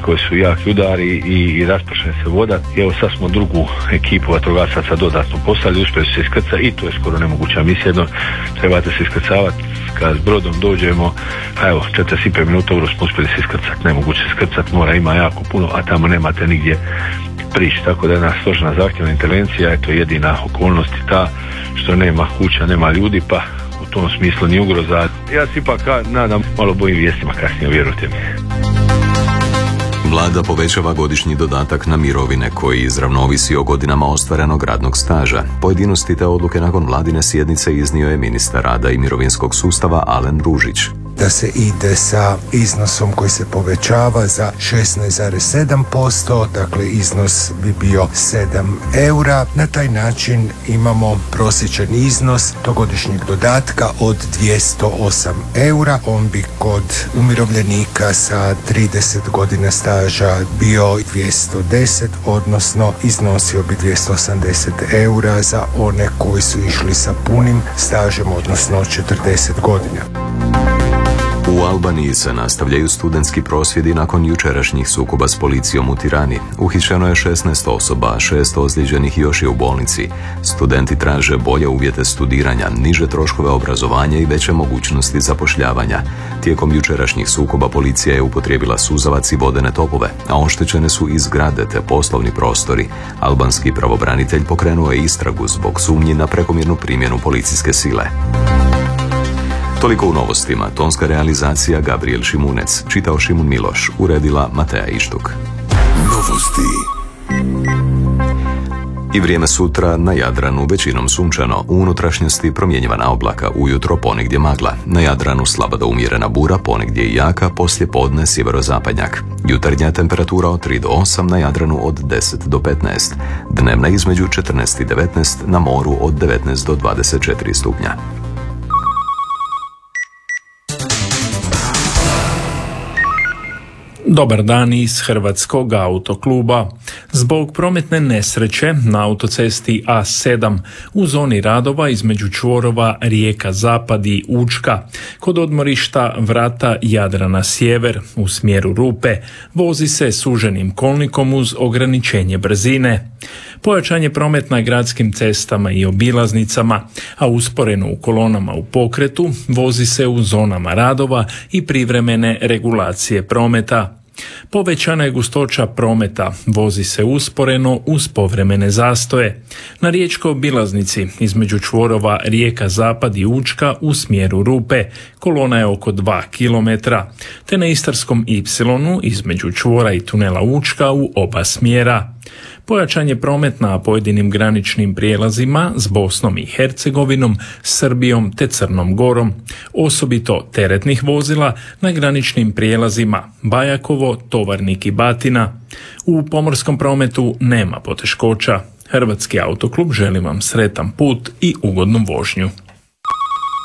koji su jaki udari i raspršene se voda. I evo sad smo drugu ekipu vatrogasaca dodatno poslali, uspjeli su se iskrcati i to je skoro nemoguća misija. Jedno, trebate se iskrcavati kad s brodom dođemo, a evo 45 minuta smo uspjeli se iskrcati, nemoguće se iskrcati, mora ima jako puno, a tamo nemate nigdje prići, tako da je jedna složena zahtjevna intervencija, je to jedina okolnost ta što nema kuća, nema ljudi, pa u tom smislu ni ugroza. Ja se ipak nadam malo bojim vijestima kasnije, vjerujte mi. Vlada povećava godišnji dodatak na mirovine koji izravno ovisi o godinama ostvarenog radnog staža. Pojedinosti te odluke nakon vladine sjednice iznio je ministar rada i mirovinskog sustava Alen Ružić. Da se ide sa iznosom koji se povećava za 16,7%, dakle iznos bi bio 7 eura. Na taj način imamo prosječan iznos togodišnjeg dodatka od 208 eura. On bi kod umirovljenika sa 30 godina staža bio 210, odnosno iznosio bi 280 eura za one koji su išli sa punim stažem, odnosno 40 godina. U Albaniji se nastavljaju studentski prosvjedi nakon jučerašnjih sukoba s policijom u Tirani. Uhićeno je 16 osoba, 6 ozlijeđenih još je u bolnici. Studenti traže bolje uvjete studiranja, niže troškove obrazovanja i veće mogućnosti zapošljavanja. Tijekom jučerašnjih sukoba policija je upotrijebila suzavac i vodene topove, a oštećene su i zgrade te poslovni prostori. Albanski pravobranitelj pokrenuo je istragu zbog sumnji na prekomjernu primjenu policijske sile. Toliko u novostima. Tonska realizacija Gabriel Šimunec, čitao Šimun Miloš, uredila Mateja Ištuk. Novosti. I vrijeme sutra na Jadranu većinom sunčano, u unutrašnjosti promjenjivana oblaka, ujutro ponegdje magla, na Jadranu slaba do umjerena bura, ponegdje i jaka, poslije podne sjeverozapadnjak. Jutarnja temperatura od 3 do 8, na Jadranu od 10 do 15, dnevna između 14 i 19, na moru od 19 do 24 stupnja. Dobar dan iz Hrvatskog autokluba. Zbog prometne nesreće na autocesti A7 u zoni radova između čvorova Rijeka Zapad i Učka, kod odmorišta Vrata Jadrana Sjever u smjeru Rupe, vozi se suženim kolnikom uz ograničenje brzine. Pojačan je promet na gradskim cestama i obilaznicama, a usporeno u kolonama u pokretu vozi se u zonama radova i privremene regulacije prometa. Povećana je gustoća prometa, vozi se usporeno uz povremene zastoje. Na riječkoj obilaznici između čvorova Rijeka Zapad i Učka u smjeru Rupe kolona je oko 2 km, te na Istarskom Y između čvora i tunela Učka u oba smjera. Pojačan je promet na pojedinim graničnim prijelazima s Bosnom i Hercegovinom, Srbijom te Crnom Gorom, osobito teretnih vozila na graničnim prijelazima Bajakovo, Tovarnik i Batina. U pomorskom prometu nema poteškoća. Hrvatski autoklub želi vam sretan put i ugodnu vožnju.